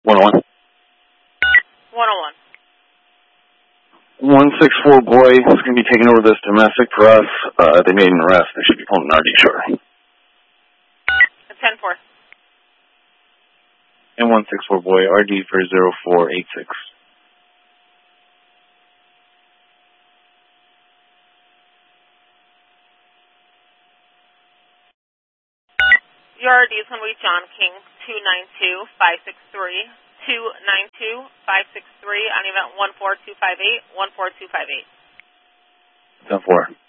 101. 101. 164 boy is going to be taking over this domestic for us. They made an arrest. They should be pulling an RD short. 10-4. And 164 boy, RD for 0486. Your RD is going to be John King, 292-563. 292-563 on event 14258, 14258. 10-4.